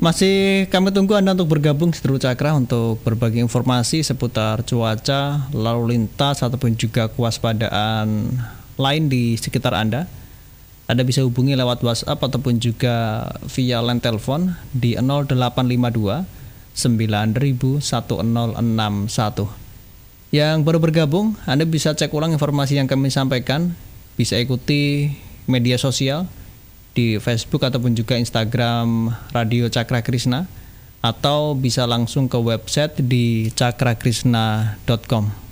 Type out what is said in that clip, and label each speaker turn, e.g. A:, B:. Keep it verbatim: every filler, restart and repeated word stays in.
A: Masih kami tunggu Anda untuk bergabung Seteru Cakra untuk berbagi informasi seputar cuaca, lalu lintas ataupun juga kewaspadaan lain di sekitar Anda. Anda bisa hubungi lewat WhatsApp ataupun juga via line telepon di nol delapan lima dua sembilan nol nol satu nol enam satu. Yang baru bergabung, Anda bisa cek ulang informasi yang kami sampaikan, bisa ikuti media sosial di Facebook ataupun juga Instagram Radio Cakra Krishna, atau bisa langsung ke website di cakra krishna dot com.